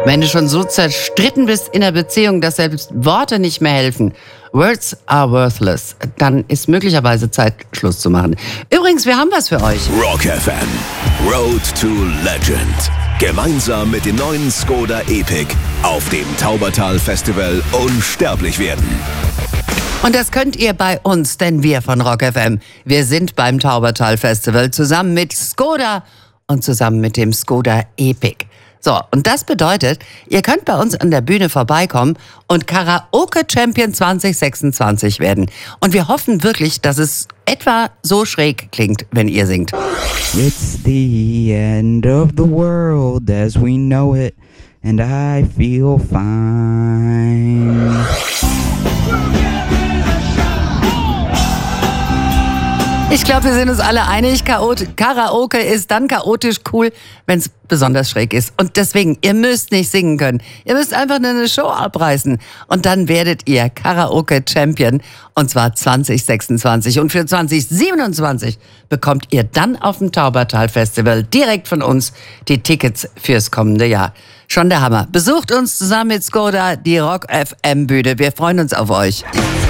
Wenn du schon so zerstritten bist in der Beziehung, dass selbst Worte nicht mehr helfen, words are worthless, dann ist möglicherweise Zeit, Schluss zu machen. Übrigens, wir haben was für euch. Rock FM, Road to Legend. Gemeinsam mit dem neuen Skoda Epic auf dem Taubertal Festival unsterblich werden. Und das könnt ihr bei uns, denn wir von Rock FM, wir sind beim Taubertal Festival zusammen mit Skoda und zusammen mit dem Skoda Epic. So, und das bedeutet, ihr könnt bei uns an der Bühne vorbeikommen und Karaoke-Champion 2026 werden. Und wir hoffen wirklich, dass es etwa so schräg klingt, wenn ihr singt. It's the end of the world as we know it, and I feel fine. Ich glaube, wir sind uns alle einig, Karaoke ist dann chaotisch cool, wenn es besonders schräg ist. Und deswegen, ihr müsst nicht singen können. Ihr müsst einfach nur eine Show abreißen. Und dann werdet ihr Karaoke-Champion. Und zwar 2026. Und für 2027 bekommt ihr dann auf dem Taubertal-Festival direkt von uns die Tickets fürs kommende Jahr. Schon der Hammer. Besucht uns zusammen mit Skoda die Rock FM-Bühne. Wir freuen uns auf euch.